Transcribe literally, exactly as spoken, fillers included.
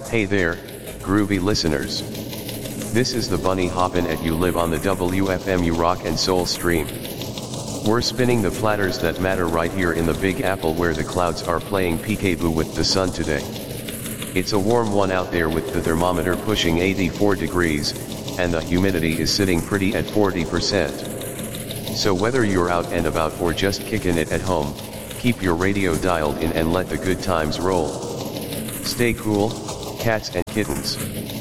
Hey there, groovy listeners. This is the Bunny hoppin' at you live on the W F M U Rock and Soul stream. We're spinning the platters that matter right here in the Big Apple where the clouds are playing peekaboo with the sun today. It's a warm one out there with the thermometer pushing eighty-four degrees, and the humidity is sitting pretty at forty percent. So whether you're out and about or just kicking it at home, keep your radio dialed in and let the good times roll. Stay cool, cats and kittens.